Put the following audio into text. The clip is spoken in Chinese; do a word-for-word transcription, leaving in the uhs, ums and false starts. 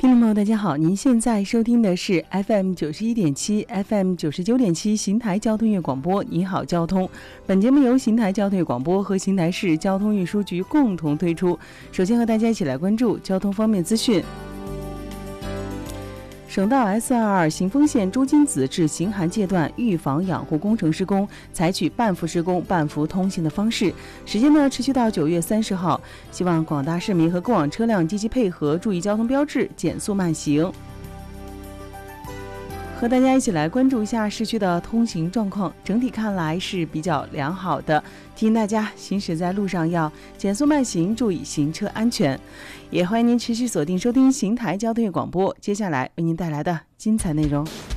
听众朋友大家好，您现在收听的是 F M 九十一点七 F M 九十九点七邢台交通乐广播，你好交通。本节目由邢台交通乐广播和邢台市交通运输局共同推出。首先和大家一起来关注交通方面资讯。省道 S 二二 行丰线朱金子至行韩界段预防养护工程施工，采取半幅施工、半幅通行的方式，时间呢持续到九月三十号。希望广大市民和过往车辆积极配合，注意交通标志，减速慢行。和大家一起来关注一下市区的通行状况，整体看来是比较良好的，提醒大家行驶在路上要减速慢行，注意行车安全。也欢迎您持续锁定收听邢台交通乐广播，接下来为您带来的精彩内容。